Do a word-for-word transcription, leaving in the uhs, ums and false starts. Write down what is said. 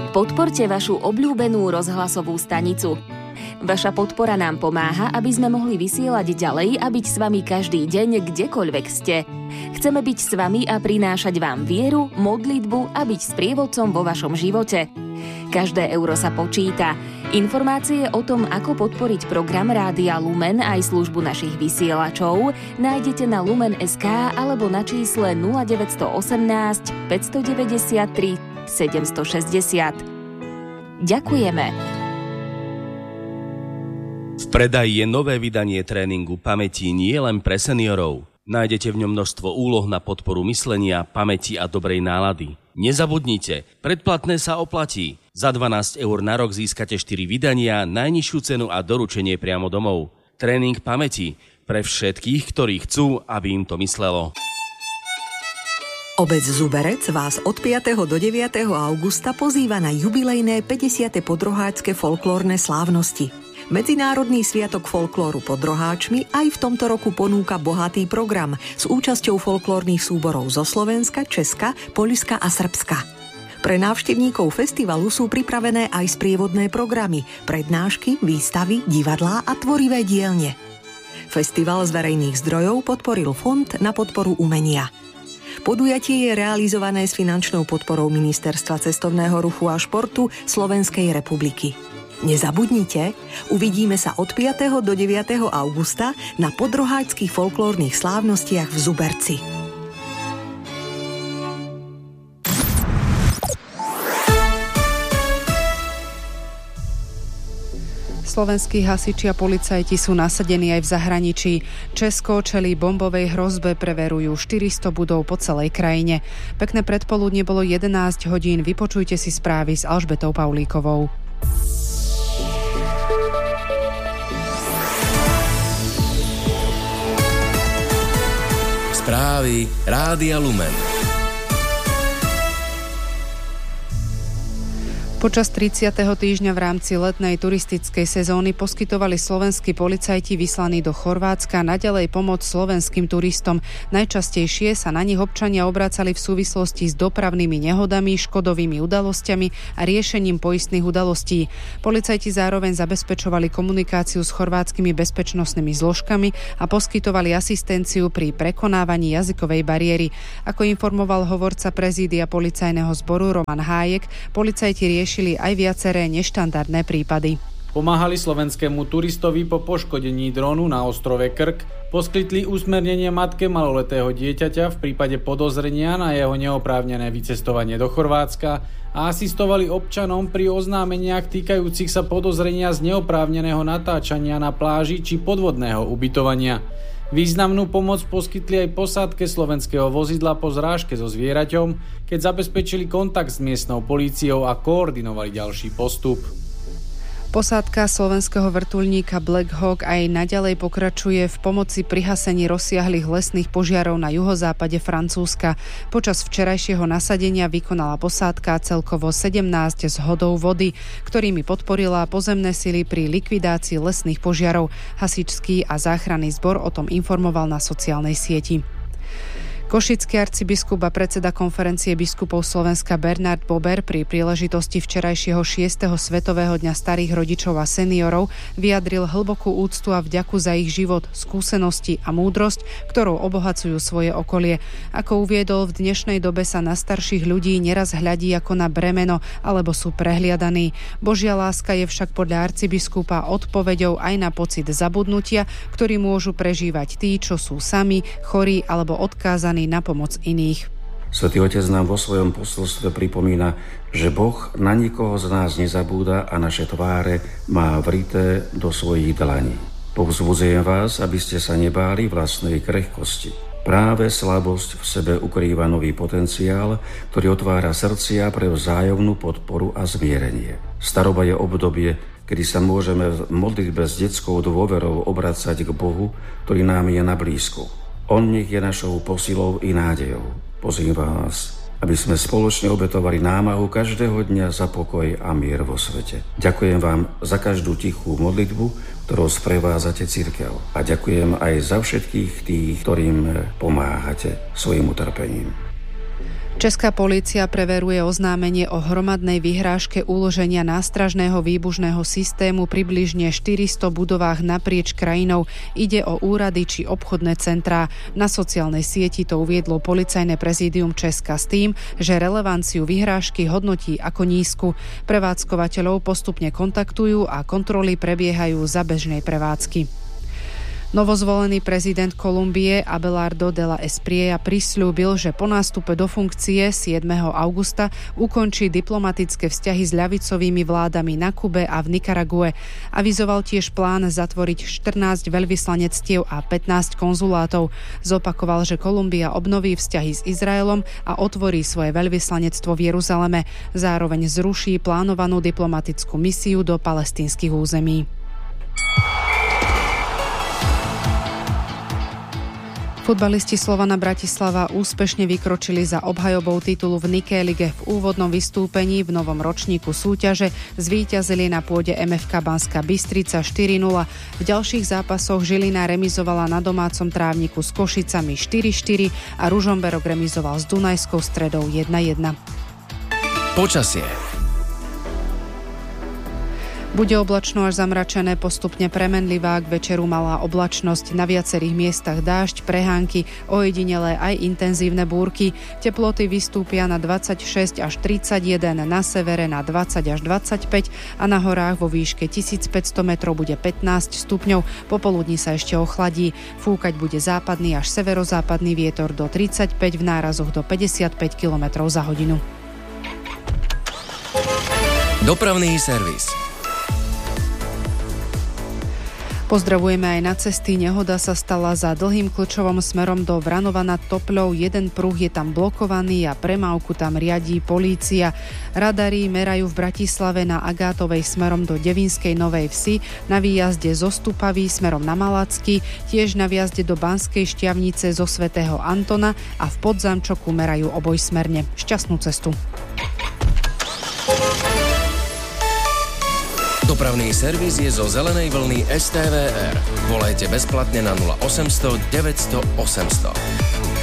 Podporte vašu obľúbenú rozhlasovú stanicu. Vaša podpora nám pomáha, aby sme mohli vysielať ďalej a byť s vami každý deň, kdekoľvek ste. Chceme byť s vami a prinášať vám vieru, modlitbu a byť sprievodcom vo vašom živote. Každé euro sa počíta. Informácie o tom, ako podporiť program Rádia Lumen aj službu našich vysielačov nájdete na lumen bodka es ká alebo na čísle nula deväť jedna osem, päť deväť tri, sedem šesť nula. Ďakujeme. V predaji je nové vydanie tréningu pamäti nie len pre seniorov. Nájdete v ňom množstvo úloh na podporu myslenia, pamäti a dobrej nálady. Nezabudnite, predplatné sa oplatí. Za dvanásť eur na rok získate štyri vydania, najnižšiu cenu a doručenie priamo domov. Tréning pamäti pre všetkých, ktorí chcú, aby im to myslelo. Obec Zuberec vás od piateho do deviateho augusta pozýva na jubilejné päťdesiate podroháčske folklórne slávnosti. Medzinárodný sviatok folklóru pod Roháčmi aj v tomto roku ponúka bohatý program s účasťou folklórnych súborov zo Slovenska, Česka, Poľska a Srbska. Pre návštevníkov festivalu sú pripravené aj sprievodné programy, prednášky, výstavy, divadlá a tvorivé dielne. Festival z verejných zdrojov podporil Fond na podporu umenia. Podujatie je realizované s finančnou podporou Ministerstva cestovného ruchu a športu Slovenskej republiky. Nezabudnite, uvidíme sa od piateho do deviateho augusta na podroháčskych folklórnych slávnostiach v Zuberci. Slovenskí hasiči a policajti sú nasadení aj v zahraničí. Česko čelí bombovej hrozbe, preverujú štyristo budov po celej krajine. Pekné predpoludne bolo jedenásť hodín, vypočujte si správy s Alžbetou Paulíkovou. Správy Rádia Lumen. Počas tridsiateho týždňa v rámci letnej turistickej sezóny poskytovali slovenskí policajti vyslaní do Chorvátska naďalej pomoc slovenským turistom. Najčastejšie sa na nich občania obracali v súvislosti s dopravnými nehodami, škodovými udalosťami a riešením poistných udalostí. Policajti zároveň zabezpečovali komunikáciu s chorvátskymi bezpečnostnými zložkami a poskytovali asistenciu pri prekonávaní jazykovej bariéry. Ako informoval hovorca prezídia policajného zboru Roman Hájek, policajti riešili aj viaceré neštandardné prípady. Pomáhali slovenskému turistovi po poškodení drónu na ostrove Krk, poskytli usmernenie matke maloletého dieťaťa v prípade podozrenia na jeho neoprávnené vycestovanie do Chorvátska a asistovali občanom pri oznámeniach týkajúcich sa podozrenia z neoprávneného natáčania na pláži či podvodného ubytovania. Významnú pomoc poskytli aj posádke slovenského vozidla po zrážke so zvieraťom, keď zabezpečili kontakt s miestnou políciou a koordinovali ďalší postup. Posádka slovenského vrtuľníka Black Hawk aj naďalej pokračuje v pomoci pri hasení rozsiahlych lesných požiarov na juhozápade Francúzska. Počas včerajšieho nasadenia vykonala posádka celkovo sedemnásť zhodov vody, ktorými podporila pozemné sily pri likvidácii lesných požiarov. Hasičský a záchranný zbor o tom informoval na sociálnej sieti. Košický arcibiskup a predseda konferencie biskupov Slovenska Bernard Bober pri príležitosti včerajšieho šiesteho Svetového dňa starých rodičov a seniorov vyjadril hlbokú úctu a vďaku za ich život, skúsenosti a múdrosť, ktorou obohacujú svoje okolie. Ako uviedol, v dnešnej dobe sa na starších ľudí neraz hľadí ako na bremeno alebo sú prehliadaní. Božia láska je však podľa arcibiskupa odpoveďou aj na pocit zabudnutia, ktorý môžu prežívať tí, čo sú sami, chorí alebo odkázaní na pomoc iných. Svätý Otec nám vo svojom posolstve pripomína, že Boh na nikoho z nás nezabúda a naše tváre má vrité do svojich dlaní. Povzbudzujem vás, aby ste sa nebáli vlastnej krehkosti. Práve slabosť v sebe ukrýva nový potenciál, ktorý otvára srdcia pre vzájomnú podporu a zmierenie. Staroba je obdobie, kedy sa môžeme v modlitbe s detskou dôverou obracať k Bohu, ktorý nám je na blízku. On nech je našou posilou i nádejou. Pozývam vás, aby sme spoločne obetovali námahu každého dňa za pokoj a mier vo svete. Ďakujem vám za každú tichú modlitbu, ktorou sprevádzate cirkev. A ďakujem aj za všetkých tých, ktorým pomáhate svojim utrpením. Česká polícia preveruje oznámenie o hromadnej vyhrážke uloženia nástražného výbušného systému približne štyristo budovách naprieč krajinou. Ide o úrady či obchodné centrá. Na sociálnej sieti to uviedlo policajné prezídium Česka s tým, že relevanciu vyhrážky hodnotí ako nízku. Prevádzkovateľov postupne kontaktujú a kontroly prebiehajú za bežnej prevádzky. Novozvolený prezident Kolumbie Abelardo de la Espriella prisľúbil, že po nástupe do funkcie siedmeho augusta ukončí diplomatické vzťahy s ľavicovými vládami na Kube a v Nikarague. Avizoval tiež plán zatvoriť štrnásť veľvyslanectiev a pätnásť konzulátov. Zopakoval, že Kolumbia obnoví vzťahy s Izraelom a otvorí svoje veľvyslanectvo v Jeruzaleme. Zároveň zruší plánovanú diplomatickú misiu do palestínskych území. Futbalisti Slovana Bratislava úspešne vykročili za obhajobou titulu v Nike lige. V úvodnom vystúpení v novom ročníku súťaže zvíťazili na pôde em ef ká Banská Bystrica štyri nula. V ďalších zápasoch Žilina remizovala na domácom trávniku s Košicami štyri štyri a Ružomberok remizoval s Dunajskou Stredou jedna jedna. Počasie. Bude oblačno až zamračené, postupne premenlivá, k večeru malá oblačnosť, na viacerých miestach dážď, prehánky, ojedinelé aj intenzívne búrky. Teploty vystúpia na dvadsaťšesť až tridsaťjeden, na severe na dvadsať až dvadsaťpäť a na horách vo výške tisícpäťsto metrov bude pätnásť stupňov. Popoludní sa ešte ochladí. Fúkať bude západný až severozápadný vietor do tridsaťpäť, v nárazoch do päťdesiatpäť kilometrov za hodinu. Dopravný servis. Pozdravujeme aj na cesty. Nehoda sa stala za dlhým kľúčovom smerom do Vranova nad Topľou. Jeden pruh je tam blokovaný a premávku tam riadí polícia. Radari merajú v Bratislave na Agátovej smerom do Devínskej Novej Vsi, na výjazde zo Stupavy smerom na Malacky, tiež na výjazde do Banskej Štiavnice zo svätého Antona a v Podzamčoku merajú obojsmerne. Šťastnú cestu. Dopravný servis je zo zelenej vlny es té vé er. Volajte bezplatne na nula osemsto deväťsto osemsto.